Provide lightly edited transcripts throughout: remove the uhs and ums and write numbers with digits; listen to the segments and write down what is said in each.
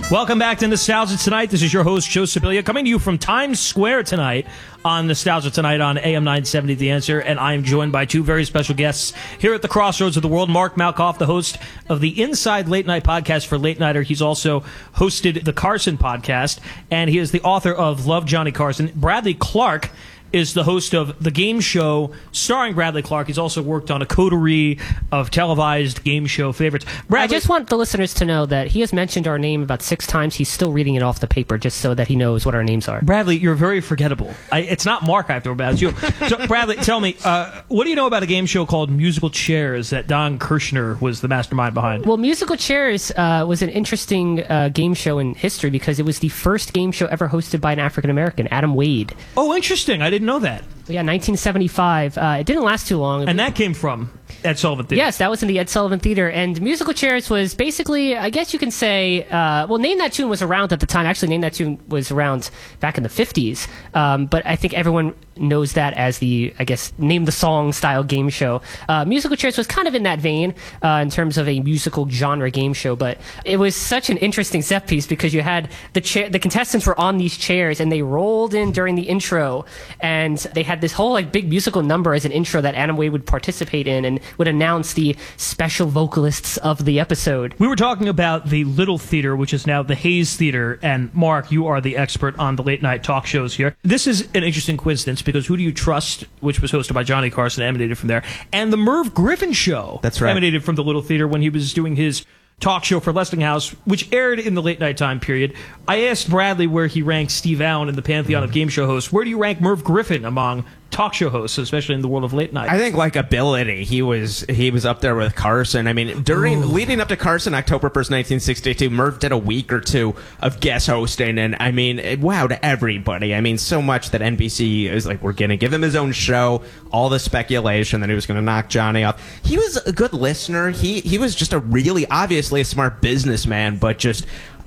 Welcome back to Nostalgia Tonight. This is your host, Joe Sibilia, coming to you from Times Square tonight on Nostalgia Tonight on AM 970 The Answer, and I am joined by two very special guests here at the crossroads of the world. Mark Malkoff, the host of the Inside Late Night podcast for Late Nighter. He's also hosted the Carson podcast, and he is the author of Love, Johnny Carson. Bradley Clark is the host of the game show starring Bradley Clark. He's also worked on a coterie of televised game show favorites. Bradley, I just want the listeners to know that he has mentioned our name about 6 times. He's still reading it off the paper just so that he knows what our names are. Bradley, you're very forgettable. It's not Mark I have to worry about, it's you. So, Bradley, tell me, what do you know about a game show called Musical Chairs that Don Kirshner was the mastermind behind? Well, Musical Chairs was an interesting game show in history because it was the first game show ever hosted by an African-American, Adam Wade. Oh, interesting. I didn't know that. Yeah, 1975. It didn't last too long. And that came from Ed Sullivan Theater. Yes, that was in the Ed Sullivan Theater. And Musical Chairs was basically, I guess you can say, Name That Tune was around at the time. Actually, Name That Tune was around back in the 50s. But I think everyone knows that as the, I guess, Name the Song style game show. Musical Chairs was kind of in that vein in terms of a musical genre game show. But it was such an interesting set piece because you had the contestants were on these chairs and they rolled in during the intro. And they had this whole big musical number as an intro that Adam Wade would participate in and would announce the special vocalists of the episode. We were talking about the Little Theater, which is now the Hayes Theater, and Mark, you are the expert on the late night talk shows here. This is an interesting coincidence because Who Do You Trust, which was hosted by Johnny Carson, emanated from there, and the Merv Griffin Show emanated from the Little Theater when he was doing his talk show for Westinghouse, which aired in the late night time period. I asked Bradley where he ranks Steve Allen in the pantheon of game show hosts. Where do you rank Merv Griffin among talk show hosts, especially in the world of late night? I think likability. He was up there with Carson. I mean, leading up to Carson, October 1st, 1962, Merv did a week or two of guest hosting, and I mean, it wowed everybody. I mean, so much that NBC is like, we're going to give him his own show. All the speculation that he was going to knock Johnny off. He was a good listener. He was just obviously a smart businessman, but just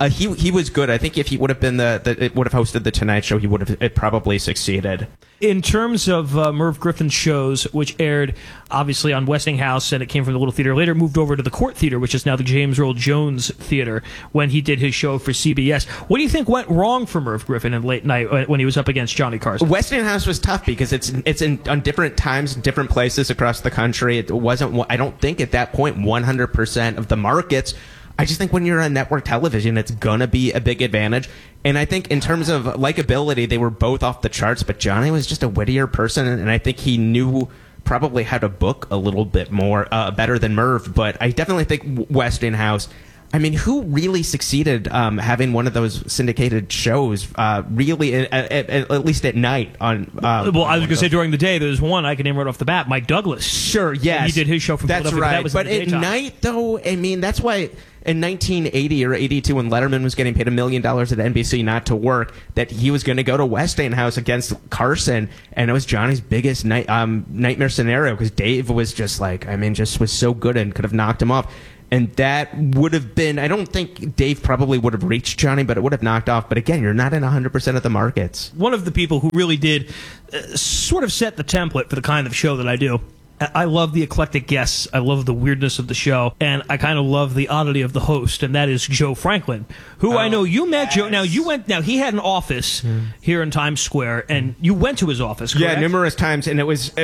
he was good. I think if he would have been would have hosted the Tonight Show, he would have probably succeeded. In terms of Merv Griffin's shows, which aired obviously on Westinghouse, and it came from the Little Theater, later moved over to the Court Theater, which is now the James Earl Jones Theater, when he did his show for CBS. What do you think went wrong for Merv Griffin in late night when he was up against Johnny Carson? Westinghouse was tough because it's on different times, different places across the country. It wasn't, I don't think at that point, 100% of the markets. I just think when you're on network television, it's going to be a big advantage. And I think in terms of likability, they were both off the charts, but Johnny was just a wittier person, and I think he knew probably how to book a little bit more better than Merv. But I definitely think Westinghouse, I mean, who really succeeded having one of those syndicated shows really, at least at night? On I was going to say during the day, there's one I can name right off the bat, Mike Douglas. Sure, yes. And he did his show from That's Philadelphia. right. That was but at night, though, I mean, that's why in 1980 or 82, when Letterman was getting paid $1 million at NBC not to work, that he was going to go to Westinghouse against Carson, and it was Johnny's biggest nightmare scenario because Dave was just was so good and could have knocked him off. And that would have been, I don't think Dave probably would have reached Johnny, but it would have knocked off. But again, you're not in 100% of the markets. One of the people who really did sort of set the template for the kind of show that I do. I love the eclectic guests. I love the weirdness of the show. And I kind of love the oddity of the host. And that is Joe Franklin, who I know you met. Joe. Now, he had an office here in Times Square, and you went to his office, correct? Yeah, numerous times. And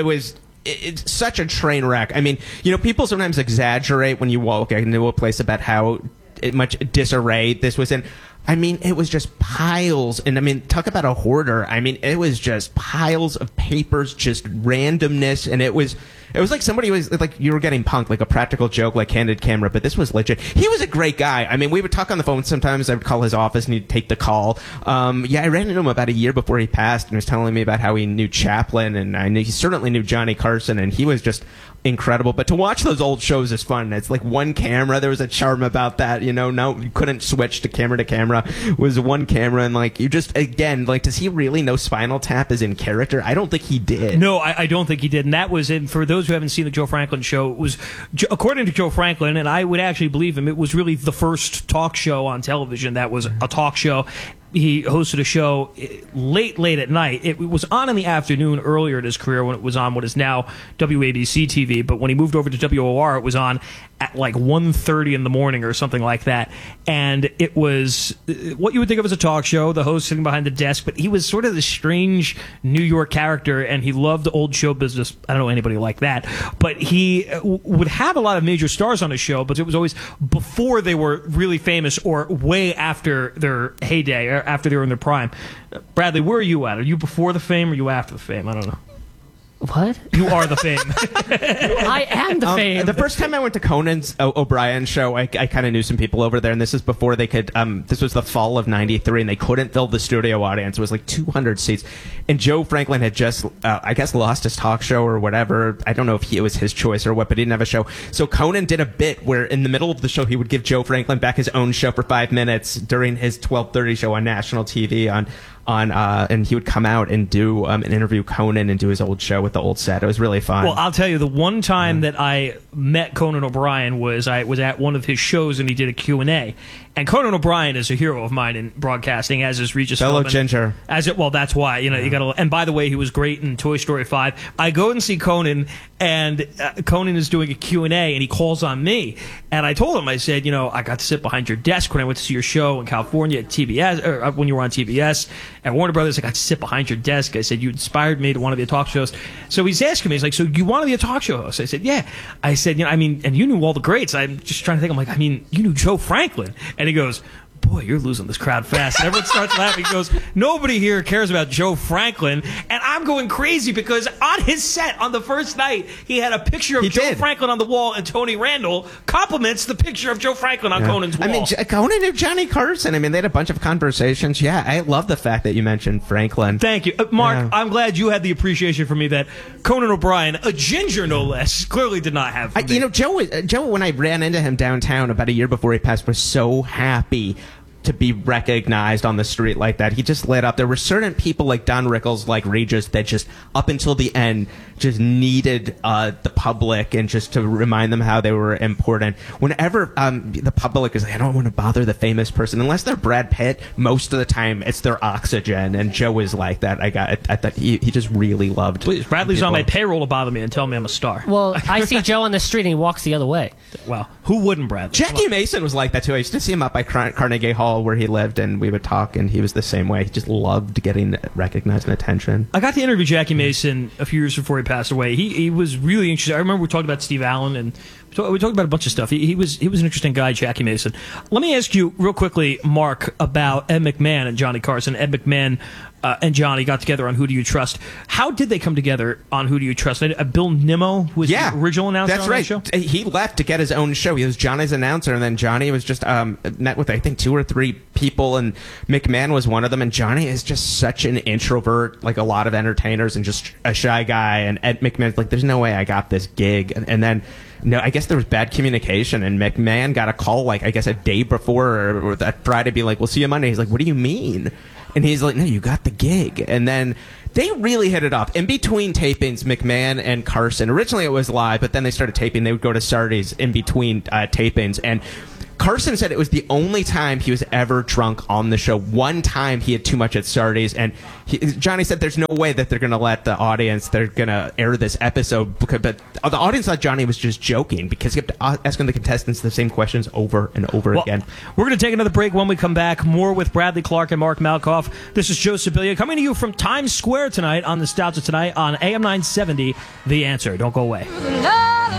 it's such a train wreck. I mean, people sometimes exaggerate when you walk into a place about how much disarray this was in. I mean, it was just piles. And I mean, talk about a hoarder. I mean, it was just piles of papers, just randomness. And it was like somebody was like, you were getting punked, like a practical joke, like Candid Camera, but this was legit. He was a great guy. I mean, we would talk on the phone sometimes. I would call his office and he'd take the call. I ran into him about a year before he passed and he was telling me about how he knew Chaplin, and he certainly knew Johnny Carson, and he was just incredible. But to watch those old shows is fun. It's like one camera. There was a charm about that, no, you couldn't switch to camera. It was one camera, and like, you just, again, like, does he really know Spinal Tap is in character? I don't think he did. No, I don't think he did. And that was, and for those who haven't seen the Joe Franklin show, it was, according to Joe Franklin, and I would actually believe him, it was really the first talk show on television that was a talk show. he hosted a show late at night. It was on in the afternoon earlier in his career when it was on what is now WABC TV. But when he moved over to WOR, it was on at like 1:30 in the morning or something like that. And it was what you would think of as a talk show, the host sitting behind the desk, but he was sort of this strange New York character, and he loved old show business. I don't know anybody like that, but he would have a lot of major stars on his show, but it was always before they were really famous or way after their heyday or after they were in their prime. Bradley, where are you at? Are you before the fame or are you after the fame? I don't know. What? You are the fame. I am the fame. The first time I went to Conan's O'Brien show, I kind of knew some people over there, and this is before they could. This was the fall of '93, and they couldn't fill the studio audience. It was like 200 seats, and Joe Franklin had just, I guess, lost his talk show or whatever. I don't know if it was his choice or what, but he didn't have a show. So Conan did a bit where, in the middle of the show, he would give Joe Franklin back his own show for 5 minutes during his 12:30 show on national TV and he would come out and do an interview Conan and do his old show with the old set. It was really fun. Well, I'll tell you, the one time that I met Conan O'Brien was I was at one of his shows and he did a Q&A. And Conan O'Brien is a hero of mine in broadcasting, as is Regis Fellow Philbin. Ginger. Well, that's why, you got to. And by the way, he was great in Toy Story 5. I go and see Conan, and Conan is doing a Q&A, and he calls on me. And I told him, I said, I got to sit behind your desk when I went to see your show in California at TBS, or when you were on TBS at Warner Brothers. I got to sit behind your desk. I said, you inspired me to want to be a talk show host. So he's asking me, he's like, so you want to be a talk show host? I said, yeah. I said, and you knew all the greats. I'm just trying to think. I'm like, you knew Joe Franklin. And he goes, boy, you're losing this crowd fast. And everyone starts laughing. He goes, nobody here cares about Joe Franklin. And I'm going crazy because on his set on the first night, he had a picture of Joe Franklin on the wall, and Tony Randall compliments the picture of Joe Franklin on Conan's wall. Conan and Johnny Carson. They had a bunch of conversations. Yeah, I love the fact that you mentioned Franklin. Thank you. Mark, I'm glad you had the appreciation for me that Conan O'Brien, a ginger no less, clearly did not have for me. Joe, when I ran into him downtown about a year before he passed, was so happy to be recognized on the street like that. He just lit up. There were certain people like Don Rickles, like Regis, that just up until the end just needed the public and just to remind them how they were important. Whenever the public is like, I don't want to bother the famous person, unless they're Brad Pitt, most of the time it's their oxygen, and Joe is like that. I thought he just really loved. Please, Bradley's on my payroll to bother me and tell me I'm a star. Well, I see Joe on the street and he walks the other way. Well, who wouldn't, Bradley? Jackie Mason was like that too. I used to see him up by Carnegie Hall where he lived, and we would talk, and he was the same way. He just loved getting recognized and attention. I got to interview Jackie Mason a few years before he passed away. He was really interesting. I remember we talked about Steve Allen, and we talked about a bunch of stuff. He was an interesting guy, Jackie Mason. Let me ask you real quickly, Mark, about Ed McMahon and Johnny Carson. Ed McMahon and Johnny got together on Who Do You Trust? How did they come together on Who Do You Trust? Bill Nimmo was the original announcer on that show? That's right. He left to get his own show. He was Johnny's announcer, and then Johnny was just met with, I think, 2 or 3 people, and McMahon was one of them. And Johnny is just such an introvert, like a lot of entertainers, and just a shy guy. And Ed McMahon's like, there's no way I got this gig. And then, no, I guess there was bad communication, and McMahon got a call, like, I guess a day before or that Friday, be like, we'll see you Monday. He's like, what do you mean? And he's like, no, you got the gig. And then they really hit it off. In between tapings, McMahon and Carson, originally it was live, but then they started taping. They would go to Sardi's in between tapings. And Carson said it was the only time he was ever drunk on the show. One time he had too much at Sardi's, and Johnny said there's no way that they're going to let the audience, they're going to air this episode. But the audience thought Johnny was just joking because he kept asking the contestants the same questions over and over again. We're going to take another break. When we come back, more with Bradley Clark and Mark Malkoff. This is Joe Sibilia coming to you from Times Square tonight on Nostalgia Tonight on AM 970, The Answer. Don't go away.